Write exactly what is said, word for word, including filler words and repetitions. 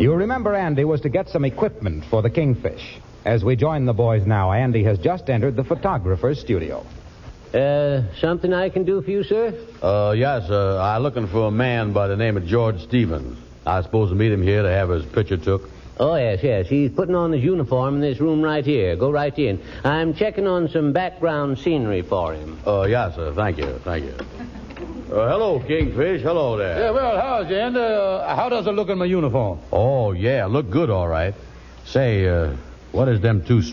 You remember Andy was to get some equipment for the Kingfish. As we join the boys now, Andy has just entered the photographer's studio. Uh, something I can do for you, sir? Uh, yes, uh, I'm looking for a man by the name of George Stevens. I supposed to meet him here to have his picture took. Oh, yes, yes. He's putting on his uniform in this room right here. Go right in. I'm checking on some background scenery for him. Uh, yes, sir. Thank you. Thank you. Uh, hello, Kingfish. Hello there. Yeah, well, how's you, and uh, how does it look in my uniform? Oh, yeah. Look good, all right. Say, uh, what is them two